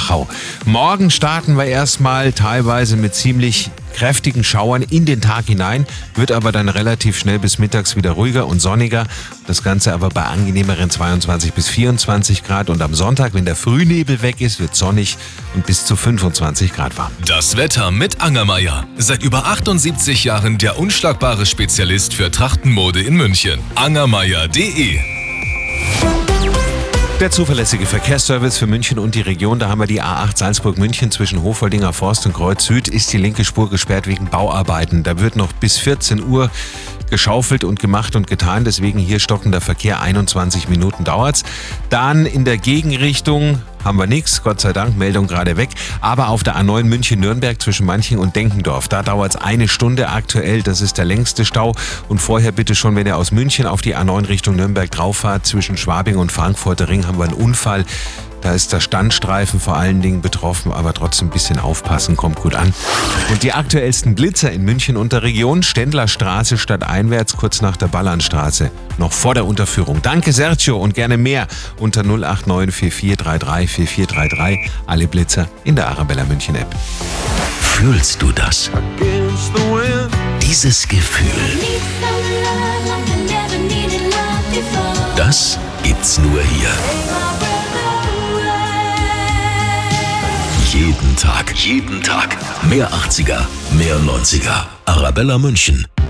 Wachau. Morgen starten wir erstmal teilweise mit ziemlich kräftigen Schauern in den Tag hinein, wird aber dann relativ schnell bis mittags wieder ruhiger und sonniger. Das Ganze aber bei angenehmeren 22 bis 24 Grad und am Sonntag, wenn der Frühnebel weg ist, wird sonnig und bis zu 25 Grad warm. Das Wetter mit Angermeier. Seit über 78 Jahren der unschlagbare Spezialist für Trachtenmode in München. Angermeier.de. Der zuverlässige Verkehrsservice für München und die Region, da haben wir die A8 Salzburg-München zwischen Hofoldinger Forst und Kreuz Süd, ist die linke Spur gesperrt wegen Bauarbeiten. Da wird noch bis 14 Uhr geschaufelt und gemacht und getan, deswegen hier stockender Verkehr, 21 Minuten dauert's. Dann in der Gegenrichtung haben wir nichts, Gott sei Dank, Meldung gerade weg. Aber auf der A9 München-Nürnberg zwischen Manching und Denkendorf, da dauert es 1 Stunde aktuell, das ist der längste Stau. Und vorher bitte schon, wenn ihr aus München auf die A9 Richtung Nürnberg drauf fahrt, zwischen Schwabing und Frankfurter Ring haben wir einen Unfall. Da ist der Standstreifen vor allen Dingen betroffen, aber trotzdem ein bisschen aufpassen, kommt gut an. Und die aktuellsten Blitzer in München und der Region, Ständlerstraße stadteinwärts, kurz nach der Ballernstraße, noch vor der Unterführung. Danke Sergio und gerne mehr unter 089 4433 4433, alle Blitzer in der Arabella München App. Fühlst du das? Dieses Gefühl, das gibt's nur hier. Jeden Tag. Mehr 80er, mehr 90er. Arabella München.